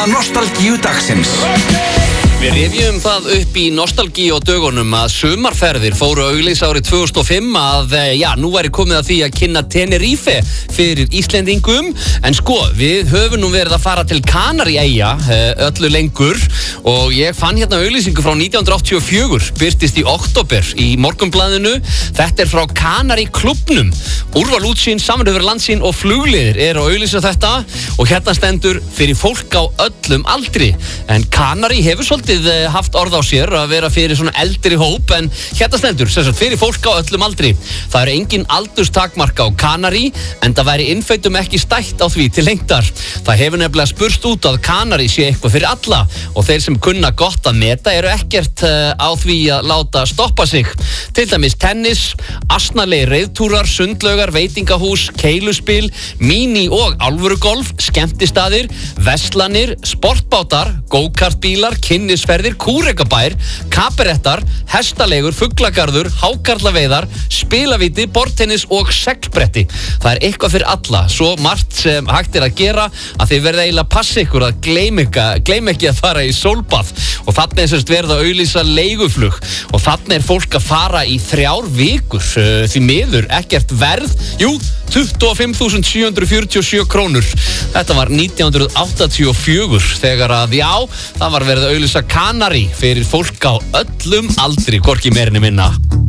vegna nostalgíu dagsins. Við rifjum það upp í nostalgíu á dögunum að sumarferðir fóru að auglýsa árið 2005 að, nú væri komið að því að kynna Tenerife fyrir Íslendingum. En sko, við höfum nú verið að fara til Kanaríeyja öllu lengur og ég fann hérna auglýsingu frá 1984, birtist í október í Morgunblaðinu. Þetta frá Kanaríklúbbnum. Úrval útsýn, samröður landsýn og flugliðir að auglýsa þetta og hérna stendur fyrir fólk á öllum aldri. En Kanarí hefur svolítið haft orð á sér að vera fyrir svona eldri hóp en hérna stendur, sem sagt, fyrir fólk á öllum aldri. Það engin aldurstakmark á Kanarí en það væri innfætum ekki stætt á því til lengdar. Það hefur nefnilega spurst út að Kanarí sé eitthvað fyrir alla og þeir sem kunna gott að meta ekkert á því að láta stoppa sig. Til dæmis tennis, asnalegi reiðtúrar, sundlaugar, veitingahús, keiluspil, mini- og alvörugolf, skemmtistaðir, verslanir, sportbátar, go-kartbílar, kynnisferðir, kúrekabær, kaperettar, hestalegur, fuglagarður, hákarlaveiðar, spilavíti, bortennis og seglbretti. Það eitthvað fyrir alla, svo margt sem hægt að gera að þið verða eiginlega að passa ykkur að gleyma ekki að fara í sólbað. Og þarna semst verða að auglýsa leiguflug og þarna fólk að fara í 3 vikur. Því miður ekkert verð, 25.747 krónur. Þetta var 1984 þegar að það var verið að auglýsa Kanarí fyrir fólk á öllum aldri, hvorki meira né minna.